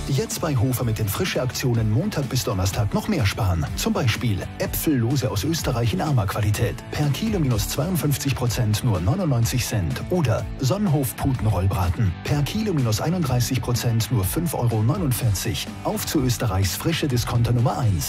Jetzt bei Hofer mit den Frische-Aktionen Montag bis Donnerstag noch mehr sparen. Zum Beispiel Äpfellose aus Österreich in armer Qualität. Per Kilo minus 52% nur 99 Cent. Oder Sonnenhof Putenrollbraten. Per Kilo minus 31% nur 5,49 €. Auf zu Österreichs frische Discounter Nummer 1.